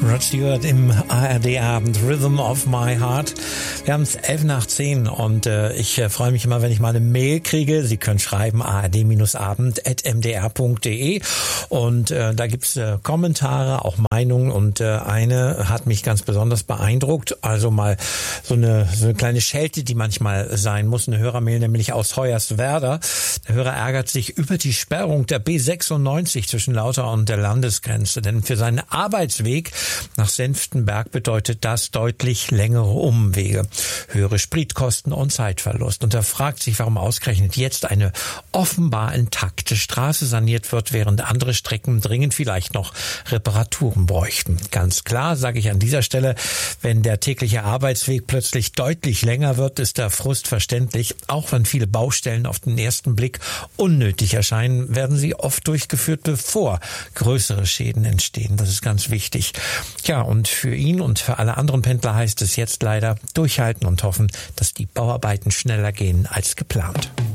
Rod Stewart im ARD-Abend, Rhythm of My Heart. Wir haben es 11:10 und ich freue mich immer, wenn ich mal eine Mail kriege. Sie können schreiben ard-abend@mdr.de und da gibt's Kommentare, auch Meinungen und eine hat mich ganz besonders beeindruckt. Also mal so eine kleine Schelte, die manchmal sein muss. Eine Hörermail nämlich aus Hoyerswerda. Der Hörer ärgert sich über die Sperrung der B96 zwischen Lauter und der Landesgrenze, denn für seinen Arbeitsweg nach Senftenberg bedeutet das deutlich längere Umwege, höhere Spritkosten und Zeitverlust. Und er fragt sich, warum ausgerechnet jetzt eine offenbar intakte Straße saniert wird, während andere Strecken dringend vielleicht noch Reparaturen bräuchten. Ganz klar, sage ich an dieser Stelle, wenn der tägliche Arbeitsweg plötzlich deutlich länger wird, ist der Frust verständlich. Auch wenn viele Baustellen auf den ersten Blick unnötig erscheinen, werden sie oft durchgeführt, bevor größere Schäden entstehen. Das ist ganz wichtig. Ja, und für ihn und für alle anderen Pendler heißt es jetzt leider durchhalten und hoffen, dass die Bauarbeiten schneller gehen als geplant.